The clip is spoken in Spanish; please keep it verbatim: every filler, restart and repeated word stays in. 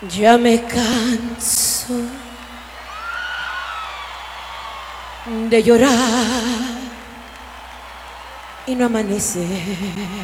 Ya me canso de llorar y no amanece.